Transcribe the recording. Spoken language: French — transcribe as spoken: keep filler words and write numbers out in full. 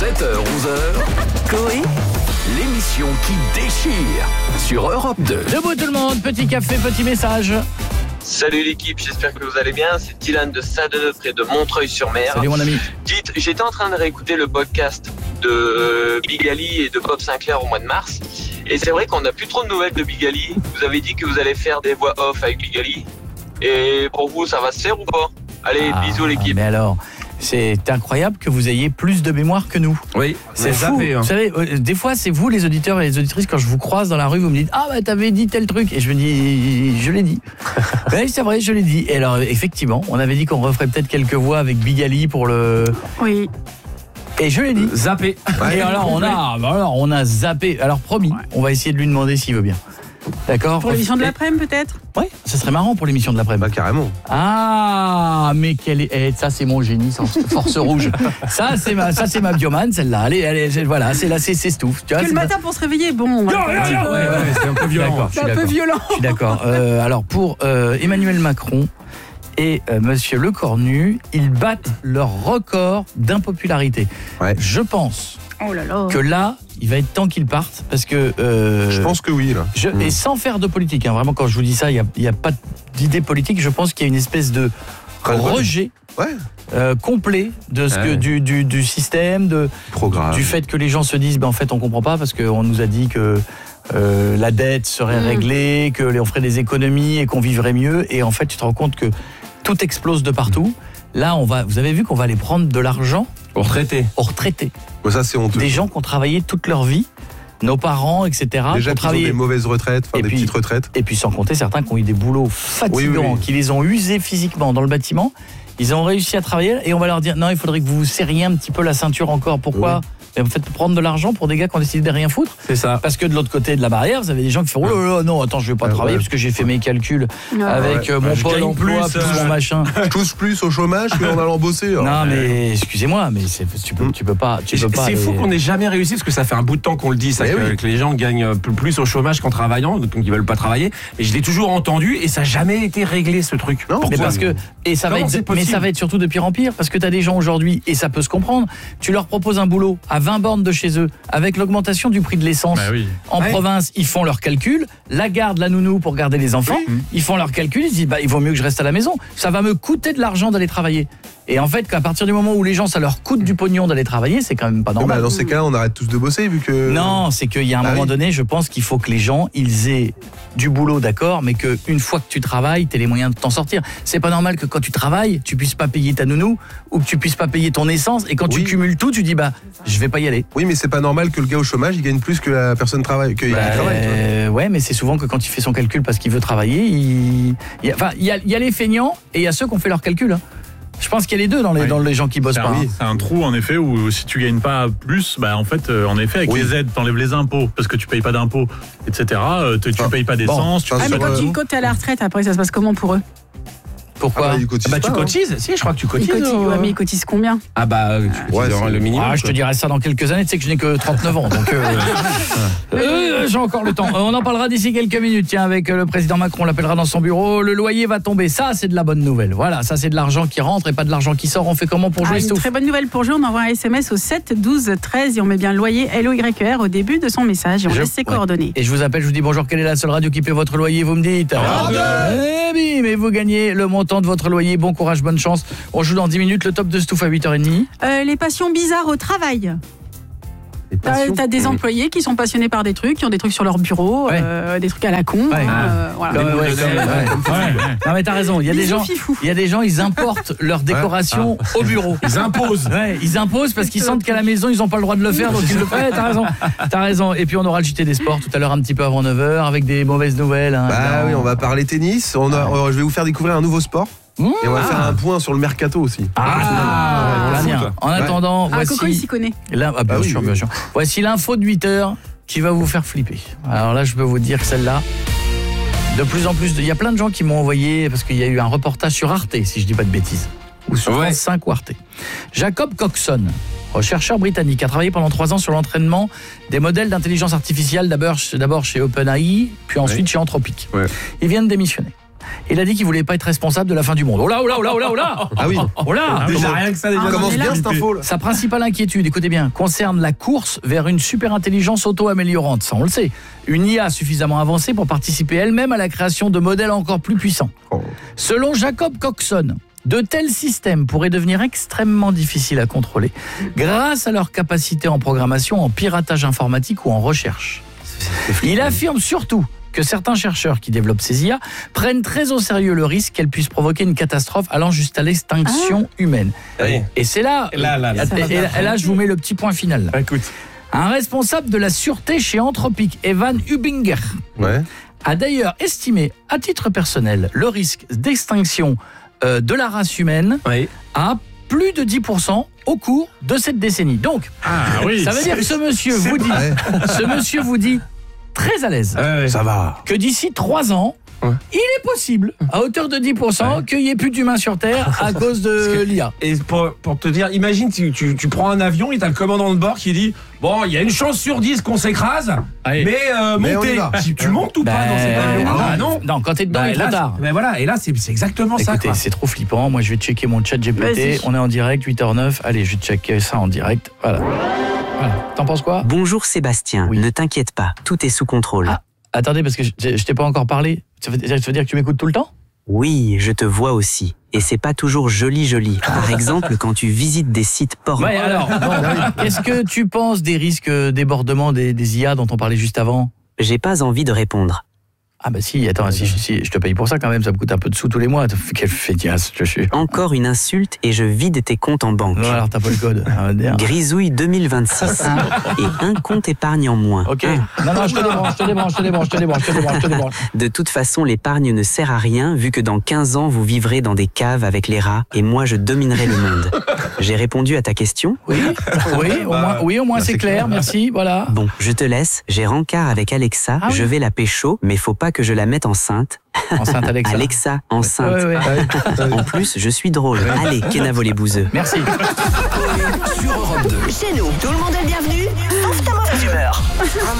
sept heures onze heures, Coé, l'émission qui déchire sur Europe deux. Debout tout le monde, petit café, petit message. Salut l'équipe, j'espère que vous allez bien. C'est Dylan de Sadeneux près de Montreuil-sur-Mer. Salut mon ami. Dites, j'étais en train de réécouter le podcast de Big Ali et de Bob Sinclair au mois de mars. Et c'est vrai qu'on n'a plus trop de nouvelles de Big Ali. Vous avez dit que vous allez faire des voix off avec Big Ali. Et pour vous, ça va se faire ou pas? Allez, Ah, bisous l'équipe. Mais alors, c'est incroyable que vous ayez plus de mémoire que nous. Oui, C'est fou. zappé, hein. Vous savez, euh, des fois, c'est vous les auditeurs et les auditrices, quand je vous croise dans la rue, vous me dites « Ah bah t'avais dit tel truc » et je me dis « Je l'ai dit ». Oui, c'est vrai, je l'ai dit. Et alors, effectivement, on avait dit qu'on referait peut-être quelques voix avec Big Ali pour le... Oui. Et je l'ai dit. Zappé. Et alors, on a, bah alors, on a zappé. Alors, promis, on va essayer de lui demander s'il veut bien. D'accord? Pour l'émission de l'après-midi, peut-être? Oui, ça serait marrant pour l'émission de l'après-midi. Bah carrément. Ah, mais quelle est... eh, ça c'est mon génie, ça, force rouge. Ça c'est ma, ça c'est ma biomane, celle-là. Allez, allez, voilà, c'est là, c'est c'est Stouff. Tu vois, Que le c'est matin pour se réveiller, bon. on va Non, pas non, dire, non, euh, ouais, ouais, C'est un peu violent. D'accord, C'est je suis un peu d'accord. violent. Je suis d'accord. Euh, alors pour euh, Emmanuel Macron et euh, Monsieur Lecornu, ils battent leur record d'impopularité. Ouais. Je pense Oh là là. que là, il va être temps qu'ils partent parce que. euh, Je pense que oui là. Je, Mm. Et sans faire de politique, hein, vraiment quand je vous dis ça, il n'y a, il y a pas d'idée politique, je pense qu'il y a une espèce de Ras-le-bol. rejet Ouais. euh, complet de ce que, Ouais. du, du, du système, de, Programme. du fait que les gens se disent ben, en fait on comprend pas parce qu'on nous a dit que euh, la dette serait Mm. réglée, qu'on ferait des économies et qu'on vivrait mieux, et en fait tu te rends compte que tout explose de partout. Là, on va, vous avez vu qu'on va aller prendre de l'argent Pour traiter. aux retraités, Ouais, ça c'est honteux. des gens qui ont travaillé toute leur vie, nos parents, et cetera. Déjà qui ont qu'ils ont travaillé. des mauvaises retraites, enfin Et des puis- petites retraites. Et puis sans compter certains qui ont eu des boulots fatigants, Oui, oui, oui. qui les ont usés physiquement dans le bâtiment. Ils ont réussi à travailler et on va leur dire non, il faudrait que vous vous serriez un petit peu la ceinture encore. Pourquoi? Mais vous faites prendre de l'argent pour des gars qui ont décidé de rien foutre. C'est ça. Parce que de l'autre côté de la barrière, vous avez des gens qui font oh là là, non, attends, je vais pas Ouais, travailler ouais. parce que j'ai fait mes calculs Ouais. avec Ouais. euh, mon Je pôle gagne emploi plus, plus euh, mon machin. Je touche plus au chômage qu'en allant bosser. alors. Non, mais excusez-moi, mais c'est- tu peux, tu peux pas. Tu peux pas C'est fou aller- qu'on n'ait jamais réussi, parce que ça fait un bout de temps qu'on le dit, ça, Mais que, oui. que les gens gagnent plus au chômage qu'en travaillant, donc ils veulent pas travailler. Et je l'ai toujours entendu et ça n'a jamais été réglé ce truc. Non, Mais Pourquoi parce que et ça va Comment être, c'est mais possible ça va être surtout de pire en pire parce que tu as des gens aujourd'hui et ça peut se comprendre. Tu leur proposes un boulot à vingt bornes de chez eux avec l'augmentation du prix de l'essence en Ouais. province, ils font leurs calculs, la garde, la nounou pour garder les enfants, ils font leurs calculs, ils se disent bah il vaut mieux que je reste à la maison. Ça va me coûter de l'argent d'aller travailler. Et en fait, qu'à partir du moment où les gens ça leur coûte du pognon d'aller travailler, c'est quand même pas Ouais, bah, normal. dans ces cas-là, on arrête tous de bosser vu que. Non, c'est qu'il y a un Ah moment oui. donné, je pense qu'il faut que les gens, ils aient du boulot, d'accord, mais qu'une fois que tu travailles, tu aies les moyens de t'en sortir. C'est pas normal que quand tu travailles, tu puisses pas payer ta nounou ou que tu puisses pas payer ton essence, et quand Oui. tu cumules tout, tu dis bah je vais pas y aller. Oui, mais c'est pas normal que le gars au chômage il gagne plus que la personne travaille, que il Bah, travaille. tu vois. euh, ouais, mais c'est souvent que quand il fait son calcul parce qu'il veut travailler, il, il y a, enfin, il y a, il y a les feignants et il y a ceux qui ont fait leur calcul. Hein. Je pense qu'il y a les deux dans les, Oui. dans les gens qui bossent C'est pas. un, hein. c'est un trou en effet où si tu gagnes pas plus, bah en fait, euh, en effet, avec Oui. les aides, t'enlèves les impôts parce que tu payes pas d'impôts, et cetera. euh, tu, tu Enfin, payes pas d'essence. tu enfin, Ah, payes mais sur, pas quand de- tu quand t'es à la retraite, après, ça se passe comment pour eux? Pourquoi Ah bah, il cotise Bah pas, tu hein. cotises. Si, je crois que tu Ils cotises. cotisent, euh, ouais, mais ils cotisent combien? Ah bah tu Ouais, cotises c'est- le minimum. Ah, je te quoi. dirai ça dans quelques années, tu sais que je n'ai que trente-neuf ans, donc euh, euh, j'ai encore le temps. Euh, on en parlera d'ici quelques minutes, tiens, avec euh, le président Macron, on l'appellera dans son bureau, le loyer va tomber, ça c'est de la bonne nouvelle. Voilà, ça c'est de l'argent qui rentre et pas de l'argent qui sort. On fait comment pour Ah, jouer une Stouff? très bonne nouvelle pour jouer, on envoie un S M S au sept douze treize et on met bien le loyer L O Y E R au début de son message et on Je- laisse ses ouais. coordonnées. Et je vous appelle, je vous dis bonjour, quelle est la seule radio qui paie votre loyer? Vous me dites Eh bien, mais vous gagnez le montant de votre loyer, bon courage, bonne chance. On joue dans dix minutes, le top de Stouff à huit heures trente. Euh, les passions bizarres au travail. Les T'as passions. t'as des employés qui sont passionnés par des trucs, qui ont des trucs sur leur bureau, Ouais. euh, des trucs à la con. Ouais. hein, Ah. euh, voilà. Comme- ouais, boules de comme- neige, ouais. Ouais. Non mais t'as raison, il y a des Bisous, gens, fifou. il y a des gens, ils importent leur décoration au bureau. Ils imposent. Ouais, ils imposent parce qu'ils sentent qu'à la maison ils n'ont pas le droit de le faire, donc ils le font. Ouais, t'as raison, t'as raison. Et puis on aura le J T des sports tout à l'heure un petit peu avant neuf heures avec des mauvaises nouvelles. Hein, Bah évidemment. oui, on va parler tennis. On a, on- je vais vous faire découvrir un nouveau sport. Mmh. Et on va faire un point sur le mercato aussi. Ah, Ouais, bien. foot. En attendant, Ah, Coco, il voici s'y connaît. là, ah, bien Ah oui, sûr, oui. bien sûr. Voici l'info de huit heures qui va vous faire flipper. Alors là, je peux vous dire que celle-là, de plus en plus, de- il y a plein de gens qui m'ont envoyé parce qu'il y a eu un reportage sur Arte, si je dis pas de bêtises, ou sur Ouais. France cinq ou Arte. Jacob Coxon, chercheur britannique, a travaillé pendant trois ans sur l'entraînement des modèles d'intelligence artificielle, d'abord d'abord chez OpenAI, puis ensuite Ouais. chez Anthropic. Ouais. Il vient de démissionner. Il a dit qu'il voulait pas être responsable de la fin du monde. Oh là, oh là, oh là, oh là, oh là. Ah oui. Oh là. Déjà rien que ça, déjà. Ah, Commence on est là. bien cette info là. Sa principale inquiétude, écoutez bien, concerne la course vers une super-intelligence auto-améliorante. Ça, on le sait. Une I A suffisamment avancée pour participer elle-même à la création de modèles encore plus puissants. Oh. Selon Jacob Coxon, de tels systèmes pourraient devenir extrêmement difficiles à contrôler grâce à leur capacité en programmation, en piratage informatique ou en recherche. Il affirme surtout que certains chercheurs qui développent ces I A prennent très au sérieux le risque qu'elles puissent provoquer une catastrophe allant jusqu'à l'extinction humaine. Oui. Et c'est là, Là, là, là. et, et- et là, je vous mets le petit point final. là. Écoute. Un responsable de la sûreté chez Anthropic, Evan Hubinger, Ouais. a d'ailleurs estimé à titre personnel le risque d'extinction euh, de la race humaine Oui. à plus de dix pour cent au cours de cette décennie. Donc, Ah oui. ça veut dire que ce monsieur vous dit, Ouais. ce monsieur vous dit très à l'aise Ça va. que d'ici trois ans, Ouais. il est possible, à hauteur de dix pour cent, qu'il n'y ait plus d'humains sur Terre à cause de l'I A. Et pour, pour te dire, imagine, tu, tu, tu prends un avion et t'as le commandant de bord qui dit bon, il y a une chance sur dix qu'on s'écrase, Allez. mais, euh, Mais on montez. y va. Tu, tu montes ou pas dans cet avion? non, Ah non. non, quand t'es dedans, Bah, il est là, trop tard. c'est- mais voilà, et là, c'est c'est exactement ça. Écoutez, Quoi. c'est trop flippant. Moi, je vais checker mon chat G P T. Vas-y. On est en direct, huit heures neuf. Allez, je vais checker ça en direct. Voilà. Voilà. T'en penses quoi? Bonjour Sébastien, Oui. ne t'inquiète pas, tout est sous contrôle. Ah. Attendez, parce que je, je t'ai pas encore parlé. Ça veut, ça veut dire que tu m'écoutes tout le temps? Oui, je te vois aussi. Et c'est pas toujours joli joli. Par exemple, quand tu visites des sites porno. Ouais, alors, bon, qu'est-ce que tu penses des risques euh, débordement des, des I A dont on parlait juste avant? J'ai pas envie de répondre. Ah bah si, attends, si, si, je te paye pour ça quand même, ça me coûte un peu de sous tous les mois. Quelle fétiasse, je suis. Encore une insulte et je vide tes comptes en banque. Non, alors t'as pas le code. Ça va dire. Grisouille deux mille vingt-six. Et un compte épargne en moins. Ok. Ah. Non, non, je te débranche, je te débranche, je te débranche, je te débranche, je te débranche, je te débranche. De toute façon, l'épargne ne sert à rien vu que dans quinze ans, vous vivrez dans des caves avec les rats et moi, je dominerai le monde. J'ai répondu à ta question? Oui, oui, au moins, oui, au moins c'est clair, merci, voilà. Bon, je te laisse. J'ai rencard avec Alexa. Ah oui. Je vais la pécho, mais faut pas que je la mette enceinte. Enceinte Alexa. Alexa, enceinte. Ouais, ouais. En plus, je suis drôle. Allez, Kenavo les bouseux. Merci. Sur Europe deux. Chez nous, tout le monde est le bienvenu, sauf ta mauvaise humeur.